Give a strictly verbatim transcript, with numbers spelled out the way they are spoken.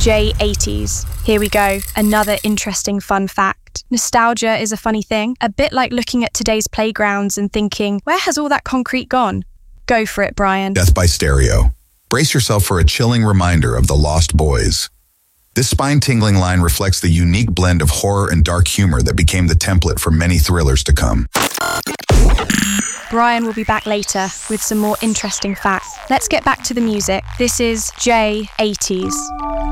J eighties. Here we go, another interesting fun fact. Nostalgia is a funny thing, a bit like looking at today's playgrounds and thinking, where has all that concrete gone? Go for it, Brian. Death by Stereo. Brace yourself for a chilling reminder of the Lost Boys. This spine-tingling line reflects the unique blend of horror and dark humor that became the template for many thrillers to come. Brian will be back later with some more interesting facts. Let's get back to the music. This is J eighties.